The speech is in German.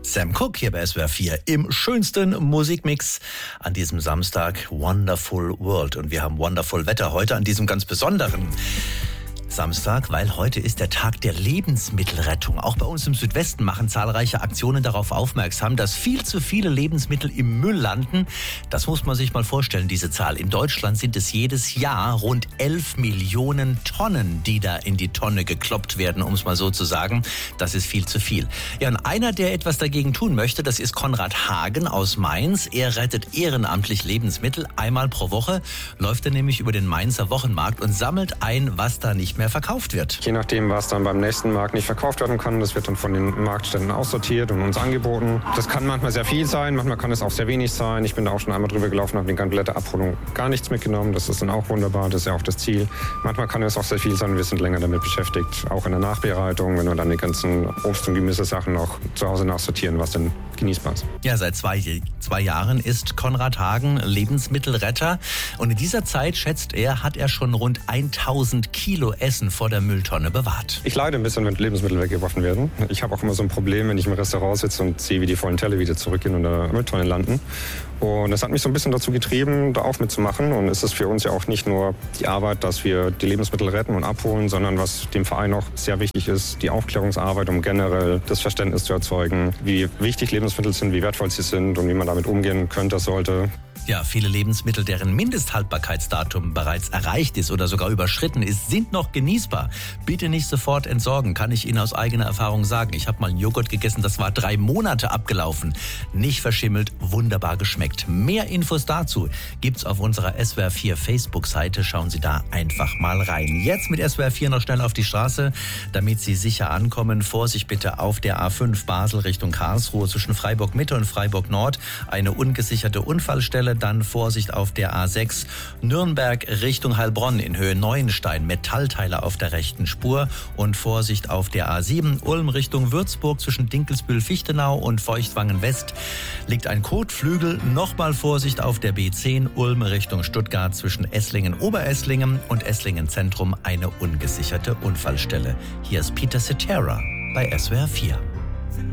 Sam Cooke hier bei SWR 4 im schönsten Musikmix an diesem Samstag, Wonderful World. Und wir haben wonderful Wetter heute an diesem ganz besonderen Samstag, weil heute ist der Tag der Lebensmittelrettung. Auch bei uns im Südwesten machen zahlreiche Aktionen darauf aufmerksam, dass viel zu viele Lebensmittel im Müll landen. Das muss man sich mal vorstellen, diese Zahl. In Deutschland sind es jedes Jahr rund 11 Millionen Tonnen, die da in die Tonne gekloppt werden, um es mal so zu sagen. Das ist viel zu viel. Ja, und einer, der etwas dagegen tun möchte, das ist Konrad Hagen aus Mainz. Er rettet ehrenamtlich Lebensmittel. Einmal pro Woche läuft er nämlich über den Mainzer Wochenmarkt und sammelt ein, was da nicht mehr verkauft wird. Je nachdem, was dann beim nächsten Markt nicht verkauft werden kann, das wird dann von den Marktständen aussortiert und uns angeboten. Das kann manchmal sehr viel sein, manchmal kann es auch sehr wenig sein. Ich bin da auch schon einmal drüber gelaufen, habe die komplette Abholung gar nichts mitgenommen. Das ist dann auch wunderbar, das ist ja auch das Ziel. Manchmal kann es auch sehr viel sein, wir sind länger damit beschäftigt, auch in der Nachbereitung, wenn wir dann die ganzen Obst- und Gemüsesachen noch zu Hause nachsortieren, was dann genießbar ist. Ja, seit zwei Jahren ist Konrad Hagen Lebensmittelretter und in dieser Zeit, schätzt er, hat er schon rund 1000 Kilo Essen vor der Mülltonne bewahrt. Ich leide ein bisschen, wenn Lebensmittel weggeworfen werden. Ich habe auch immer so ein Problem, wenn ich im Restaurant sitze und sehe, wie die vollen Teller wieder zurück in der Mülltonne landen. Und das hat mich so ein bisschen dazu getrieben, da auch mitzumachen. Und es ist für uns ja auch nicht nur die Arbeit, dass wir die Lebensmittel retten und abholen, sondern was dem Verein auch sehr wichtig ist, die Aufklärungsarbeit, um generell das Verständnis zu erzeugen, wie wichtig Lebensmittel sind, wie wertvoll sie sind und wie man damit umgehen könnte, sollte. Ja, viele Lebensmittel, deren Mindesthaltbarkeitsdatum bereits erreicht ist oder sogar überschritten ist, sind noch genießbar. Bitte nicht sofort entsorgen, kann ich Ihnen aus eigener Erfahrung sagen. Ich habe mal einen Joghurt gegessen, das war 3 Monate abgelaufen. Nicht verschimmelt, wunderbar geschmeckt. Mehr Infos dazu gibt's auf unserer SWR 4 Facebook-Seite. Schauen Sie da einfach mal rein. Jetzt mit SWR 4 noch schnell auf die Straße, damit Sie sicher ankommen. Vorsicht bitte auf der A5 Basel Richtung Karlsruhe zwischen Freiburg Mitte und Freiburg Nord. Eine ungesicherte Unfallstelle. Dann Vorsicht auf der A6 Nürnberg Richtung Heilbronn in Höhe Neuenstein. Metallteile auf der rechten Spur. Und Vorsicht auf der A7 Ulm Richtung Würzburg zwischen Dinkelsbühl-Fichtenau und Feuchtwangen West liegt ein Kotflügel. Nochmal Vorsicht auf der B10 Ulm Richtung Stuttgart zwischen Esslingen-Oberesslingen und Esslingen Zentrum eine ungesicherte Unfallstelle. Hier ist Peter Cetera bei SWR 4.